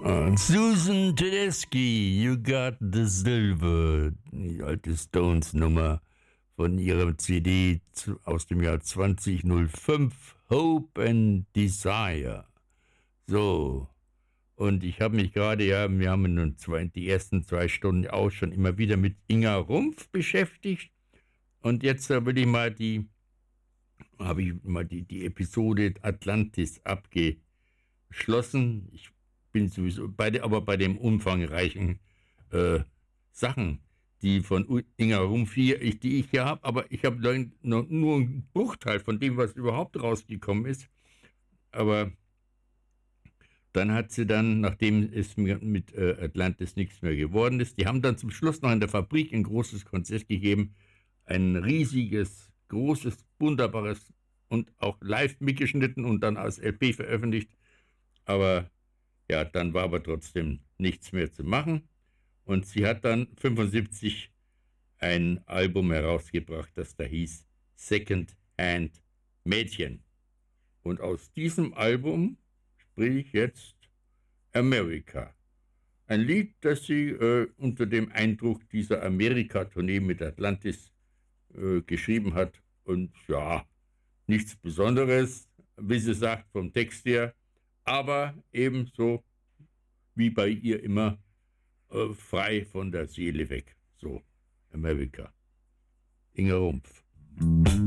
Susan Tedeschi, You Got the Silver, die alte Stones-Nummer von ihrer CD aus dem Jahr 2005, Hope and Desire. So, und ich habe mich gerade, wir haben nun die ersten 2 Stunden auch schon immer wieder mit Inga Rumpf beschäftigt. Und jetzt habe ich mal die Episode Atlantis abgeschlossen. Ich bin sowieso aber bei dem umfangreichen Sachen, die von Inga Rumpf die ich hier habe, aber ich habe nur einen Bruchteil von dem, was überhaupt rausgekommen ist. Aber dann hat sie nachdem es mit Atlantis nichts mehr geworden ist, die haben dann zum Schluss noch in der Fabrik ein großes Konzert gegeben, ein riesiges, großes, wunderbares und auch live mitgeschnitten und dann als LP veröffentlicht. Aber ja, dann war aber trotzdem nichts mehr zu machen. Und sie hat dann 1975 ein Album herausgebracht, das da hieß Second Hand Mädchen. Und aus diesem Album sprich jetzt America. Ein Lied, das sie unter dem Eindruck dieser Amerika-Tournee mit Atlantis geschrieben hat. Und ja, nichts Besonderes, wie sie sagt, vom Text her, aber ebenso wie bei ihr immer frei von der Seele weg. So, America. Inga Rumpf.